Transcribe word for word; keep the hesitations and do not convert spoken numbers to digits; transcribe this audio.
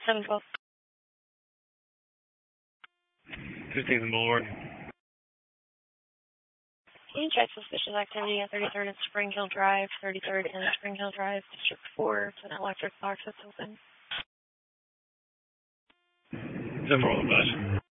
seven twelve. fifteenth and Boulevard. Can you check suspicious activity at thirty-third and Spring Hill Drive, thirty-third and Spring Hill Drive, District four, it's an electric box that's open. ten four on the bus.